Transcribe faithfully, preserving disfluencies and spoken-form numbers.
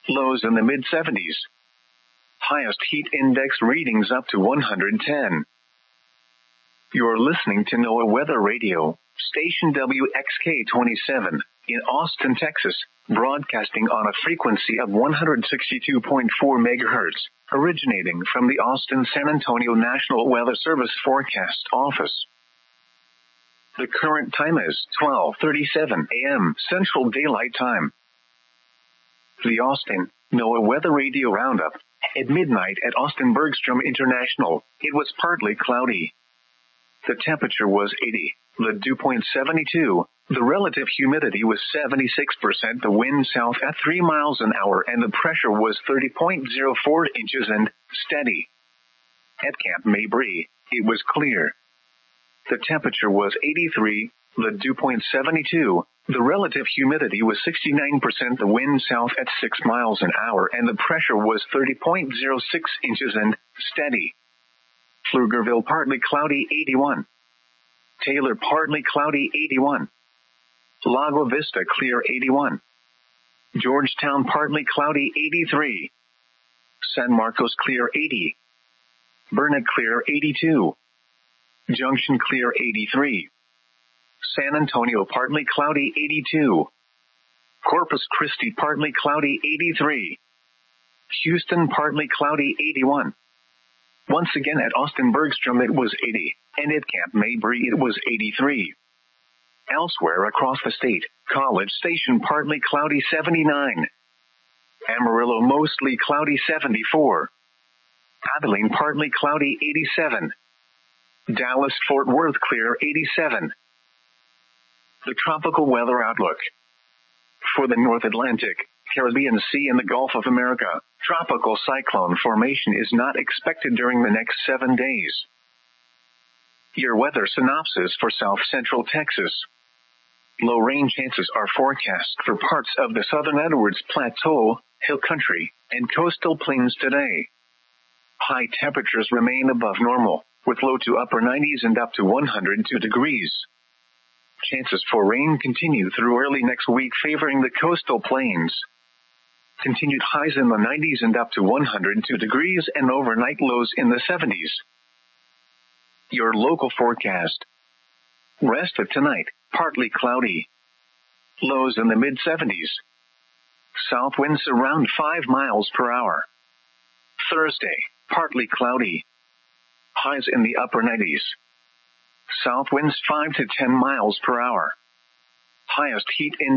Lows in the mid seventies. Highest heat index readings up to one hundred ten. You're listening to NOAA Weather Radio, station W X K twenty-seven, in Austin, Texas, broadcasting on a frequency of one hundred sixty-two point four megahertz, originating from the Austin-San Antonio National Weather Service Forecast Office. The current time is twelve thirty-seven a.m. Central Daylight Time. The Austin NOAA Weather Radio Roundup. At midnight at Austin Bergstrom International, it was partly cloudy. The temperature was eighty, the dew point seventy-two, the relative humidity was seventy-six percent, the wind south at three miles an hour, and the pressure was thirty point zero four inches and steady. At Camp Mabry, it was clear. The temperature was eighty-three, the dew point seventy-two, the relative humidity was sixty-nine percent, the wind south at six miles an hour, and the pressure was thirty point zero six inches and steady. Pflugerville partly cloudy eighty-one. Taylor partly cloudy eighty-one. Lago Vista clear eighty-one. Georgetown partly cloudy eighty-three. San Marcos clear eighty. Burnet clear eighty-two. Junction clear eighty-three. San Antonio partly cloudy eighty-two. Corpus Christi partly cloudy eighty-three. Houston partly cloudy eighty-one. Once again at Austin Bergstrom it was eighty, and at Camp Mabry it was eighty-three. Elsewhere across the state, College Station partly cloudy seventy-nine. Amarillo mostly cloudy seventy-four. Abilene partly cloudy eighty-seven. Dallas Fort Worth clear eighty-seven. The tropical weather outlook. For the North Atlantic, Caribbean Sea and the Gulf of America, tropical cyclone formation is not expected during the next seven days. Your weather synopsis for South Central Texas. Low rain chances are forecast for parts of the southern Edwards Plateau, Hill Country, and coastal plains today. High temperatures remain above normal, with low to upper nineties and up to one hundred two degrees. Chances for rain continue through early next week, favoring the coastal plains. Continued highs in the nineties and up to one hundred two degrees, and overnight lows in the seventies. Your local forecast. Rest of tonight, partly cloudy. Lows in the mid seventies. South winds around five miles per hour. Thursday, partly cloudy. Highs in the upper nineties. South winds five to ten miles per hour. Highest heat index